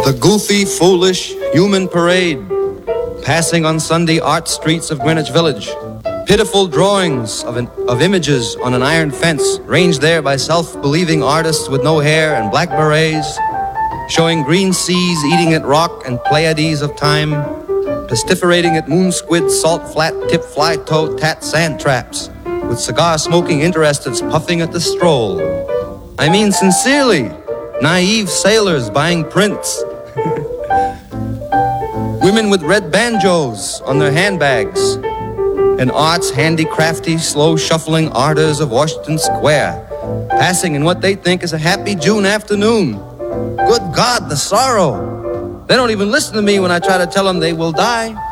The goofy, foolish, human parade, passing on Sunday art streets of Greenwich Village. Pitiful drawings of images on an iron fence, ranged there by self-believing artists with no hair and black berets, showing green seas eating at rock and Pleiades of time, pestiferating at moon squid, salt flat tip fly toe tat sand traps, with cigar-smoking interesteds puffing at the stroll. I mean sincerely, naive sailors buying prints. Women with red banjos on their handbags, and art's handicrafty, slow-shuffling ardors of Washington Square, passing in what they think is a happy June afternoon. Good God, the sorrow! They don't even listen to me when I try to tell them they will die.